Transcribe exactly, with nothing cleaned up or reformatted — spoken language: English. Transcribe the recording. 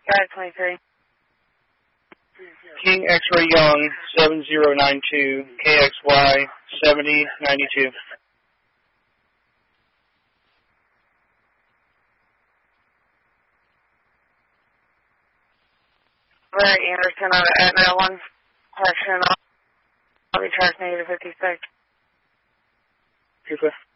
Drive twenty-three. King X-Ray Young, seven zero nine two, K X Y, seventy ninety-two. Larry Anderson on at nine one. Question. I'll be charged negative fifty-six. Super.